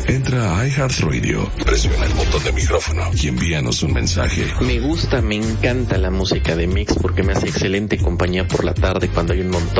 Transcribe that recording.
Entra a iHeartRadio, presiona el botón de micrófono y envíanos un mensaje. Me encanta la música de Mix porque me hace excelente compañía por la tarde cuando hay un montón